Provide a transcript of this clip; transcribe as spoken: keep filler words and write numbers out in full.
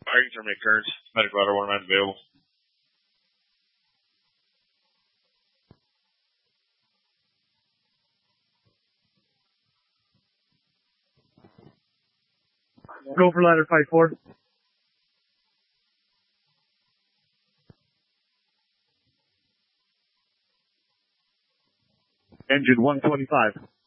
I can terminate currents. Medical ladder one not available. Go for ladder five four. Engine one twenty-five.